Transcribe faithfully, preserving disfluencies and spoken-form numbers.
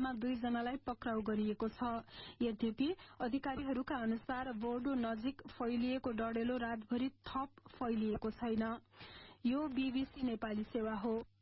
हिसाबमा दुईजनालाई पक्राउ गरिएको छ। यद्यपि अधिकारीहरूका अनुसार बोर्डो नजिक फैलिएको डढेलो रातभरि थप फैलिएको छैन। यो बीबीसी नेपाली सेवा हो।